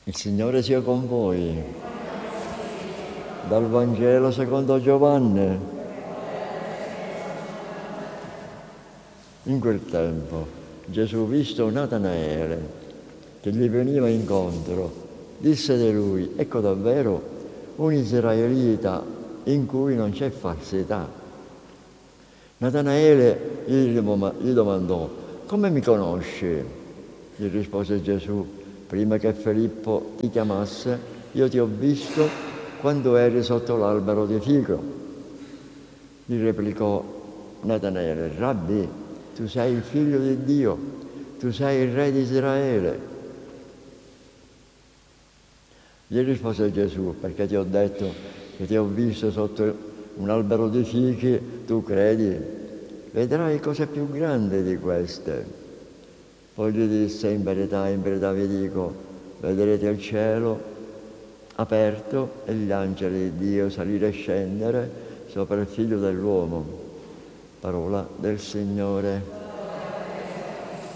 Il Signore sia con voi. Dal Vangelo secondo Giovanni. In quel tempo Gesù, visto Natanaele che gli veniva incontro, disse di lui: ecco davvero un israelita in cui non c'è falsità. Natanaele gli domandò: come mi conosci? Gli rispose Gesù: prima che Filippo ti chiamasse, io ti ho visto quando eri sotto l'albero di fico. Gli replicò Natanaele: Rabbi, tu sei il figlio di Dio, tu sei il re di Israele. Gli rispose Gesù: perché ti ho detto che ti ho visto sotto un albero di fichi, tu credi? Vedrai cose più grandi di queste. Poi gli disse: in verità vi dico, vedrete il cielo aperto e gli angeli di Dio salire e scendere sopra il Figlio dell'uomo. Parola del Signore.